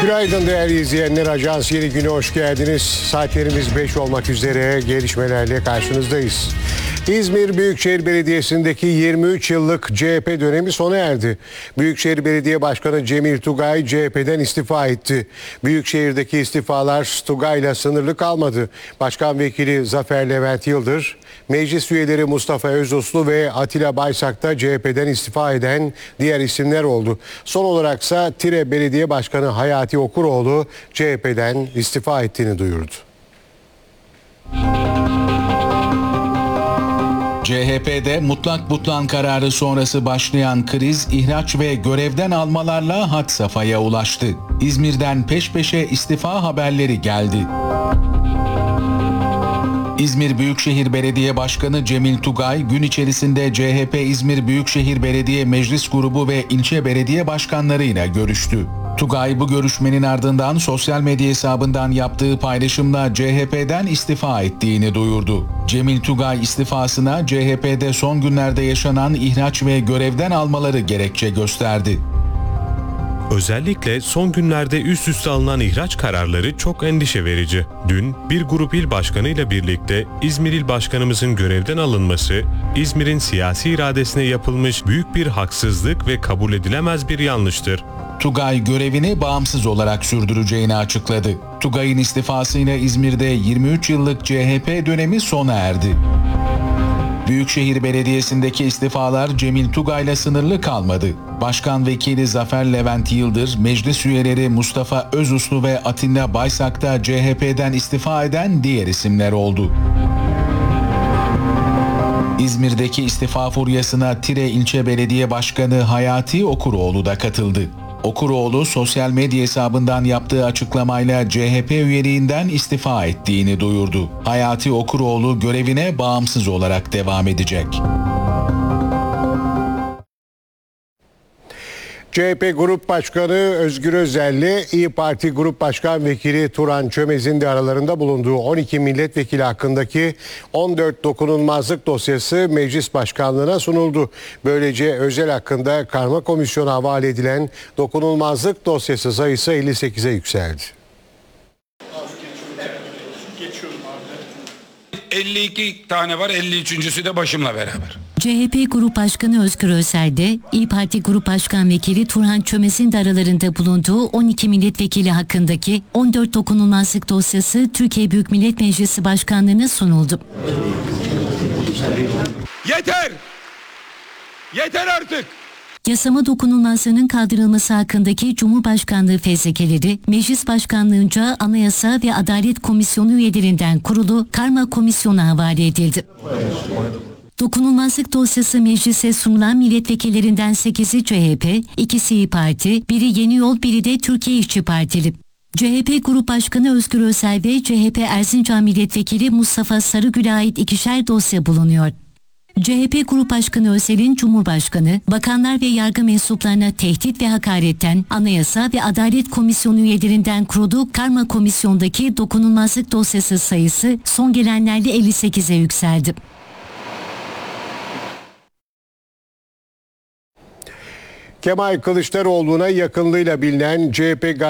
Günaydın değerli izleyenler. Ajans Yeni Günü hoş geldiniz. Saatlerimiz 5 olmak üzere gelişmelerle karşınızdayız. İzmir Büyükşehir Belediyesi'ndeki 23 yıllık CHP dönemi sona erdi. Büyükşehir Belediye Başkanı Cemil Tugay CHP'den istifa etti. Büyükşehir'deki istifalar Tugay'la sınırlı kalmadı. Başkan Vekili Zafer Levent Yıldır, meclis üyeleri Mustafa Özuslu ve Atilla Baysak da CHP'den istifa eden diğer isimler oldu. Son olaraksa Tire Belediye Başkanı Hayati Okuroğlu CHP'den istifa ettiğini duyurdu. CHP'de mutlak butlan kararı sonrası başlayan kriz, ihraç ve görevden almalarla had safhaya ulaştı. İzmir'den peş peşe istifa haberleri geldi. İzmir Büyükşehir Belediye Başkanı Cemil Tugay, gün içerisinde CHP İzmir Büyükşehir Belediye Meclis Grubu ve ilçe belediye başkanlarıyla görüştü. Tugay bu görüşmenin ardından sosyal medya hesabından yaptığı paylaşımla CHP'den istifa ettiğini duyurdu. Cemil Tugay istifasına CHP'de son günlerde yaşanan ihraç ve görevden almaları gerekçe gösterdi. Özellikle son günlerde üst üste alınan ihraç kararları çok endişe verici. Dün bir grup il başkanıyla birlikte İzmir İl Başkanımızın görevden alınması, İzmir'in siyasi iradesine yapılmış büyük bir haksızlık ve kabul edilemez bir yanlıştır. Tugay görevini bağımsız olarak sürdüreceğini açıkladı. Tugay'ın istifasıyla İzmir'de 23 yıllık CHP dönemi sona erdi. Büyükşehir Belediyesi'ndeki istifalar Cemil Tugay'la sınırlı kalmadı. Başkan Vekili Zafer Levent Yıldır, meclis üyeleri Mustafa Özuslu ve Atilla Baysak da CHP'den istifa eden diğer isimler oldu. İzmir'deki istifa furyasına Tire İlçe Belediye Başkanı Hayati Okuroğlu da katıldı. Okuroğlu sosyal medya hesabından yaptığı açıklamayla CHP üyeliğinden istifa ettiğini duyurdu. Hayati Okuroğlu görevine bağımsız olarak devam edecek. CHP Grup Başkanı Özgür Özel'le İYİ Parti Grup Başkan Vekili Turan Çömez'in de aralarında bulunduğu 12 milletvekili hakkındaki 14 dokunulmazlık dosyası meclis başkanlığına sunuldu. Böylece Özel hakkında karma komisyona havale edilen dokunulmazlık dosyası sayısı 58'e yükseldi. 52 tane var, 53.'sü de başımla beraber. CHP Grup Başkanı Özgür Özel de İYİ Parti Grup Başkan Vekili Turhan Çömez'in de aralarında bulunduğu 12 milletvekili hakkındaki 14 dokunulmazlık dosyası Türkiye Büyük Millet Meclisi Başkanlığı'na sunuldu. Yeter! Yeter artık! Yasama dokunulmazlığının kaldırılması hakkındaki Cumhurbaşkanlığı fezlekeleri, Meclis Başkanlığınca Anayasa ve Adalet Komisyonu üyelerinden kurulu karma komisyona havale edildi. Dokunulmazlık dosyası meclise sunulan milletvekillerinden 8'i CHP, 2'si İYİ Parti, biri Yeni Yol, biri de Türkiye İşçi Partili. CHP Grup Başkanı Özgür Özel ve CHP Erzincan Milletvekili Mustafa Sarıgül'e ait 2'şer dosya bulunuyor. CHP Grup Başkanı Özel'in Cumhurbaşkanı, bakanlar ve yargı mensuplarına tehdit ve hakaretten Anayasa ve Adalet Komisyonu üyelerinden kurulu karma komisyondaki dokunulmazlık dosyası sayısı son gelenlerle 58'e yükseldi. Kemal Kılıçdaroğlu'na yakınlığıyla bilinen CHP